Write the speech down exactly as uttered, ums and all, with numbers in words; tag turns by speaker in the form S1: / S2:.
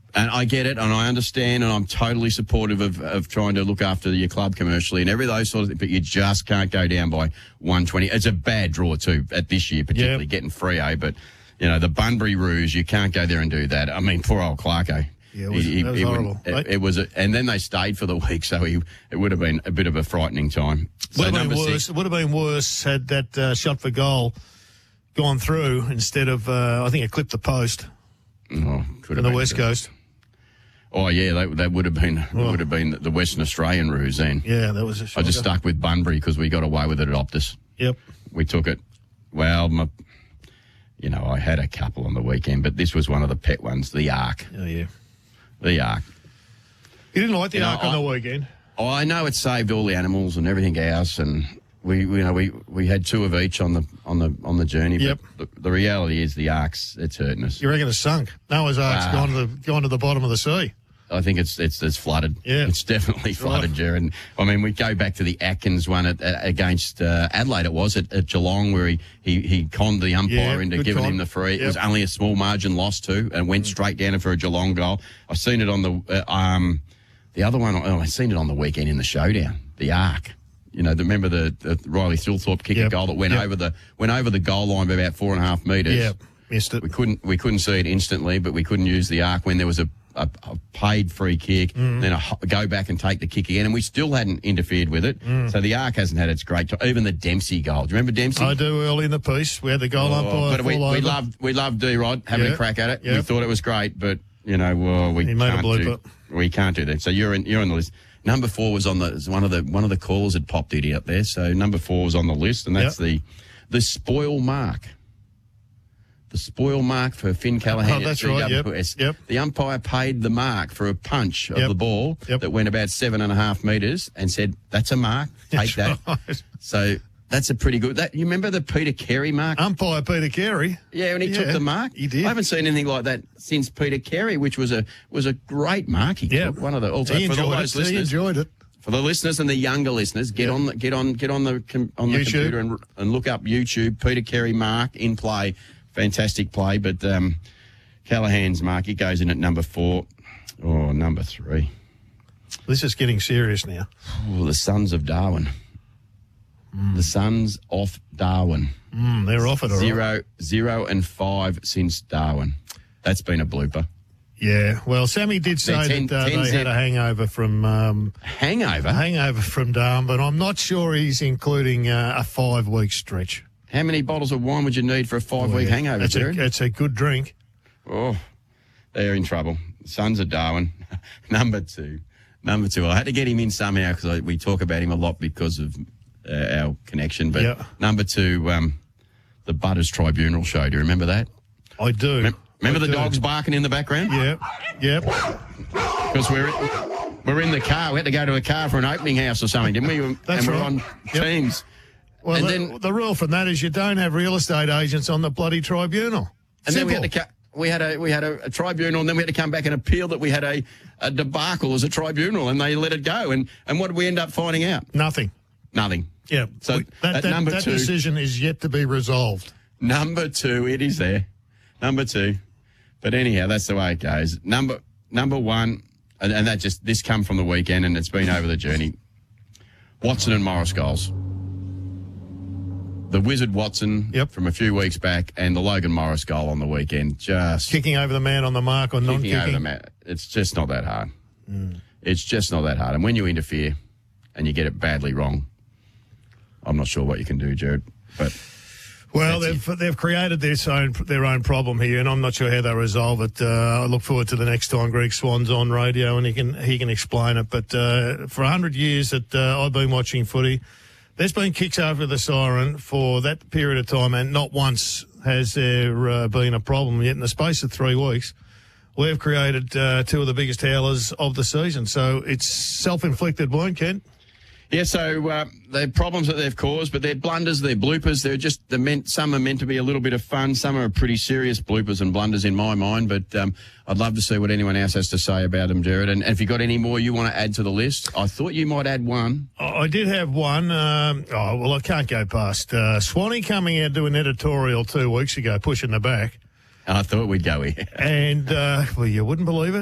S1: And I get it, and I understand, and I'm totally supportive of, of trying to look after your club commercially and every those sort of things, but you just can't go down by one twenty. It's a bad draw, too, at this year, particularly
S2: yep.
S1: getting Freo. But, you know, the Bunbury Roos, you can't go there and do that. I mean, poor old Clarko.
S2: Yeah, it was,
S1: he,
S2: that was
S1: he
S2: horrible.
S1: It, it was, a, and then they stayed for the week, so he, it would have been a bit of a frightening time. So
S2: would have been worse.
S1: Six,
S2: it would have been worse had that uh, shot for goal gone through instead of, uh, I think it clipped the post
S1: oh, could
S2: on
S1: have
S2: the
S1: been
S2: West
S1: a,
S2: Coast.
S1: Oh yeah, that, that would have been
S2: Oh.
S1: would have been the Western Australian Roos then.
S2: Yeah, that was a shocker.
S1: I just stuck with Bunbury because we got away with it at Optus.
S2: Yep.
S1: We took it. Well, my, you know, I had a couple on the weekend, but this was one of the pet ones, the Ark.
S2: Oh, yeah.
S1: The Ark.
S2: You didn't like the
S1: You know,
S2: Ark on
S1: I-
S2: the weekend?
S1: Oh, I know it saved all the animals and everything else, and we, we you know, we, we had two of each on the on the on the journey.
S2: Yep.
S1: But the, the reality is the Ark's it's hurting us.
S2: You reckon it's sunk? Noah's Ark's
S1: Wow.
S2: gone to the gone to the bottom of the sea.
S1: I think it's it's it's flooded.
S2: Yeah.
S1: It's definitely flooded, Jared. I mean, we go back to the Atkins one at, at, against uh, Adelaide. It was at, at Geelong where he, he, he conned the umpire
S2: Yeah,
S1: into
S2: good
S1: giving
S2: con.
S1: him the free.
S2: Yep.
S1: It was only a small margin loss too, and went straight down for a Geelong goal. I've seen it on the uh, um the other one. Oh, I've seen it on the weekend in the showdown. The Ark. You know, the, remember the, the Riley Thilthorpe kick
S2: Yep.
S1: a goal that went
S2: Yep.
S1: over the went over the goal line by about four and a half metres.
S2: Yeah, missed it.
S1: We couldn't we couldn't see it instantly, but we couldn't use the Ark when there was a, a, a paid free kick,
S2: Mm.
S1: then a, ho- go back and take the kick again, and we still hadn't interfered with it.
S2: Mm.
S1: So the Ark hasn't had its great time. Even the Dempsey goal. Do you remember Dempsey?
S2: I do early in the piece. We had the goal
S1: Oh,
S2: umpire
S1: but we,
S2: fall
S1: we
S2: over.
S1: loved we loved D-Rod having
S2: Yeah.
S1: a crack at it.
S2: Yeah.
S1: We thought it was great, but you know, well, we
S2: He made a
S1: can't do
S2: blooper.
S1: we can't do that. So you're in you're on the list. Number four was on the was one of the one of the callers had popped it out there. So number four was on the list, and that's
S2: Yep.
S1: the the spoil mark. The spoil mark for Finn Callaghan.
S2: Oh,
S1: at
S2: that's right, yep,
S1: G W S.
S2: yep.
S1: The umpire paid the mark for a punch of
S2: Yep,
S1: the ball
S2: yep.
S1: that went about seven and a half metres and said, that's a mark, take that.
S2: Right.
S1: So that's a pretty good... That, you remember the Peter Carey mark?
S2: Umpire Peter Carey.
S1: Yeah, when he took
S2: Yeah,
S1: the mark.
S2: he did.
S1: I haven't seen anything like that since Peter Carey, which was a was a great mark he
S2: Yeah.
S1: took. One of the... Also,
S2: He
S1: for all
S2: enjoyed
S1: those
S2: it. He
S1: listeners,
S2: enjoyed it.
S1: for the listeners and the younger listeners, get
S2: Yeah.
S1: on the get on get on the com, on the
S2: YouTube.
S1: computer and and look up YouTube. Peter Carey mark in play, fantastic play. But um, Callahan's mark, he goes in at number four, or number three.
S2: This is getting serious now.
S1: Oh, the Sons of Darwin. The Sons of Darwin.
S2: Mm, they're off it, all right.
S1: Zero, zero and five since Darwin. That's been a blooper.
S2: Yeah, well, Sammy did say
S1: They're ten-
S2: that uh,
S1: ten
S2: they had
S1: cent-
S2: a hangover from um,
S1: Hangover.
S2: hangover from Darwin, but I'm not sure he's including uh, a five-week stretch.
S1: How many bottles of wine would you need for a five-week
S2: Yeah,
S1: hangover,
S2: It's a,
S1: Jared?
S2: it's a good drink.
S1: Oh, they're in trouble. Sons of Darwin. Number two. Number two. I had to get him in somehow because we talk about him a lot because of uh, our connection. But
S2: Yeah.
S1: number two, um, the Butters Tribunal show. Do you remember that?
S2: I do.
S1: Rem- Remember
S2: I
S1: the
S2: do.
S1: dogs barking in the background?
S2: Yep, yep.
S1: Because we're, we're in the car. We had to go to a car for an opening house or something, didn't we?
S2: That's
S1: and we're
S2: right.
S1: on
S2: Yep.
S1: Teams.
S2: Well,
S1: And
S2: the,
S1: then-
S2: the rule from that is you don't have real estate agents on the bloody tribunal.
S1: And then we had
S2: Simple.
S1: to... Ca- We had a we had a, a tribunal, and then we had to come back and appeal that we had a, a debacle as a tribunal, and they let it go. And and what did we end up finding out?
S2: Nothing.
S1: Nothing.
S2: Yeah.
S1: So
S2: We- that,
S1: at
S2: that,
S1: number
S2: that
S1: two-
S2: decision is yet to be resolved.
S1: Number two, it is there. Number two, but anyhow, that's the way it goes. Number number one, and, and that just this come from the weekend, and it's been over the journey. Watson and Morris goals. The Wizard Watson
S2: Yep.
S1: from a few weeks back, and the Logan Morris goal on the weekend. Just
S2: Kicking over the man on the mark or
S1: kicking over
S2: non-kicking.
S1: the mat. It's just not that hard. It's just not that hard. And when you interfere and you get it badly wrong, I'm not sure what you can do, Jared. But
S2: Well,
S1: That's
S2: they've they've created this own their own problem here, and I'm not sure how they resolve it. Uh, I look forward to the next time Greg Swan's on radio, and he can he can explain it. But uh, for a hundred years that uh, I've been watching footy, there's been kicks over the siren for that period of time, and not once has there uh, been a problem. Yet in the space of three weeks, we've created uh, two of the biggest howlers of the season. So it's self-inflicted wound, Kent.
S1: yeah, so uh, the problems that they've caused, but they're blunders, they're bloopers. They're just they're meant. Some are meant to be a little bit of fun. Some are pretty serious bloopers and blunders in my mind. But um, I'd love to see what anyone else has to say about them, Jared. And, and if you got any more you want to add to the list, I thought you might add one.
S2: I did have one. Um, oh, well, I can't go past uh, Swanee coming out doing an editorial two weeks ago, pushing the back.
S1: I thought we'd go here.
S2: And, uh, well, you wouldn't believe it.